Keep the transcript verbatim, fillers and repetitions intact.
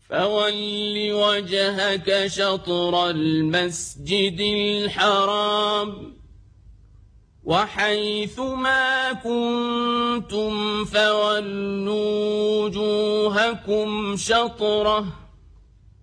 فول وجهك شطر المسجد الحرام وحيث ما كنتم فولوا وجوهكم شطره